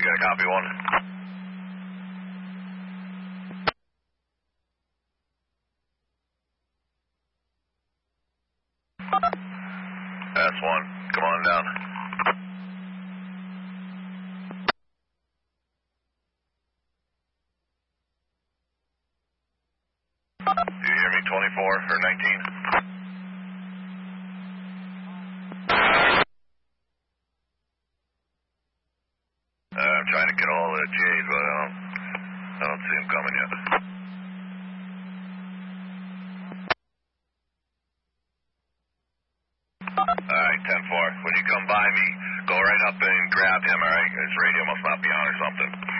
Get a copy one. That's one. Come on down. Do you hear me, 24 or 19? I'm trying to get all the J's, but I don't see them coming yet. Alright, 10-4. When you come by me, go right up and grab him, alright? His radio must not be on or something.